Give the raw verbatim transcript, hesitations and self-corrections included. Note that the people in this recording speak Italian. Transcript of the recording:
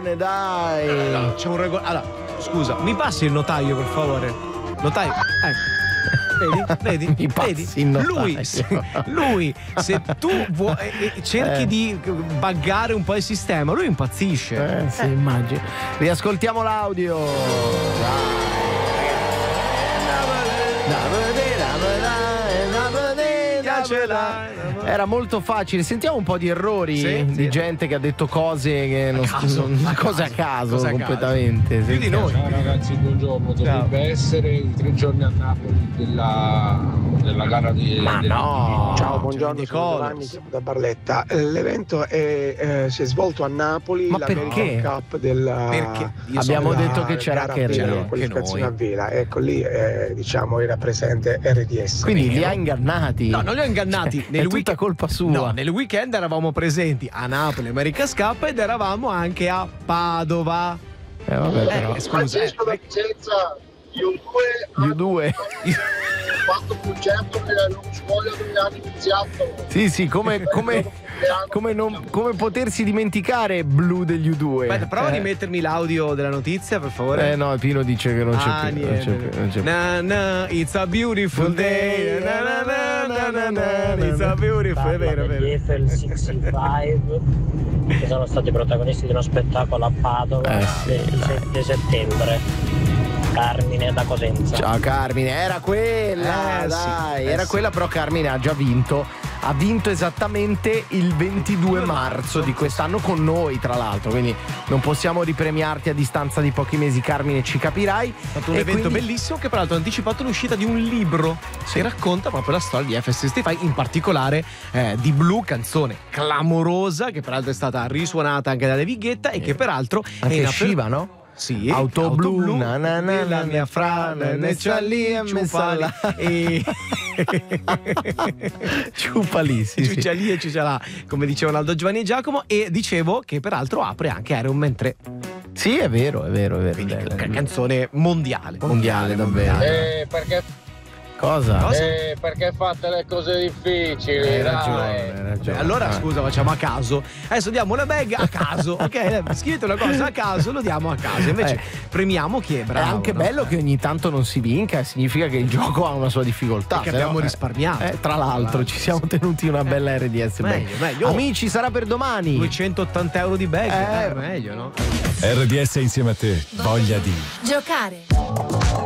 regolone, dai. No, c'è un regolone. Allora, scusa, mi passi il notaio, per favore? Notaio, ecco. Vedi? Vedi? Mi passi Vedi? il notaio. Lui, se, lui, se tu vuoi, eh, cerchi Eh. di buggare un po' il sistema, lui impazzisce. Eh, sì, immagino. Riascoltiamo l'audio. Era molto facile. Sentiamo un po' di errori Sì, di sì. gente che ha detto cose che non caso, non- a cose a caso, caso cose a caso. completamente. Più di noi. Ciao ragazzi, buongiorno. Dovrebbe essere i tre giorni a Napoli della, della gara di. Ma della- no. Ciao, buongiorno, Giovanni sono Colors. Giovanni, chiamo da Barletta. Eh, L'evento è, eh, si è svolto a Napoli, Ma l'American perché? Cup della Perché? Io Abbiamo sono- detto che c'era gara anche a vela, Rio, la anche qualificazione noi. a vela. Ecco lì eh, diciamo era presente R D S. Quindi li ha ingannati. No, non li ho ingannati. Cioè, Nel è tutta weekend- colpa sua. No, nel weekend eravamo presenti a Napoli, America's Cup, ed eravamo anche a Padova. Eh, vabbè, però. Eh, scusa, eh, da Vicenza, io due Gli due. ho fatto un concerto nella non scuola dove hanno iniziato. Sì, sì, come, come, come, non, come potersi dimenticare Blu degli U due. aspetta, prova a Eh. rimettermi l'audio della notizia, per favore. Eh no, Pino dice che non c'è Ah, più. Non c'è niente. più, non c'è più. Na, na, it's a beautiful day. Na, na, na, na, na, na, it's a beautiful. È vero, è degli vero. Eiffel sessantacinque che sono stati protagonisti di uno spettacolo a Padova Eh sì, il sette settembre. Carmine da Cosenza. Ciao Carmine, era quella, Eh, sì, dai, eh, era sì. quella, però Carmine ha già vinto. Ha vinto esattamente il ventidue marzo di quest'anno con noi, tra l'altro, quindi non possiamo ripremiarti a distanza di pochi mesi, Carmine, ci capirai. È stato un E evento quindi- bellissimo che peraltro ha anticipato l'uscita di un libro che racconta proprio la storia di F sessantacinque, in particolare eh, di Blue, canzone clamorosa che peraltro è stata risuonata anche da David Guetta e che peraltro è Anche in aper- Shiva, no? Sì, Auto blu, blu, na na na, la mia frana, ne c'ha lì e messa là. E Ciupa lì, sì, sì. ciuccia lì e ciuccia là, come dicevano Aldo, Giovanni e Giacomo. E dicevo che peraltro apre anche Iron Man tre, Sì, è vero, è vero, è vero. quindi è vero. ca- canzone mondiale. Mondiale, davvero. Eh, perché, Cosa? Cosa? eh, perché fate le cose difficili? Hai dai. ragione, hai ragione. Allora Ah. scusa, facciamo a caso. Adesso diamo una bag a caso, ok? Scrivete una cosa a caso, lo diamo a caso. Invece Eh. premiamo chi è È bravo. anche no? bello che ogni tanto non si vinca, signica che il gioco ha una sua difficoltà. Perché se no, abbiamo eh, risparmiato. eh, tra l'altro, ci siamo tenuti una bella R D S. Meglio, bag. meglio. Amici, sarà per domani. duecentottanta euro di bag, Eh. eh, meglio, no? R D S insieme a te, voglia di Giocare.